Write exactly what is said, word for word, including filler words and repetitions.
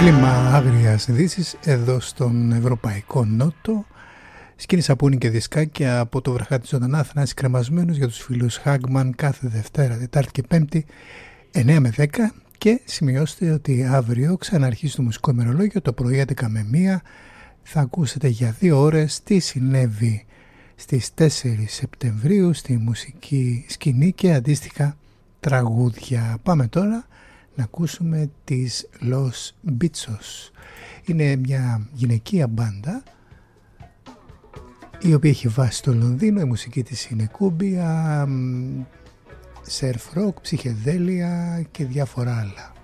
Κλίμα άγριας δύσης εδώ στον Ευρωπαϊκό Νότο. Σκήνη σαπούνι και δισκάκια από το βραχάτι ζωντανά, Θανάση κρεμασμένους για τους φίλους Χάγμαν κάθε Δευτέρα, Τετάρτη και Πέμπτη εννέα με δέκα. Και σημειώστε ότι αύριο ξαναρχίζει το μουσικό ημερολόγιο το πρωί έντεκα με μία. Θα ακούσετε για δύο ώρες τι συνέβη στις τέσσερις Σεπτεμβρίου στη μουσική σκηνή και αντίστοιχα τραγούδια. Πάμε τώρα να ακούσουμε τις Los Bichos. Είναι μια γυναικεία μπάντα η οποία έχει βάση στο Λονδίνο. Η μουσική της είναι κούμπια, σερφ ροκ, ψυχεδέλεια και διάφορα άλλα.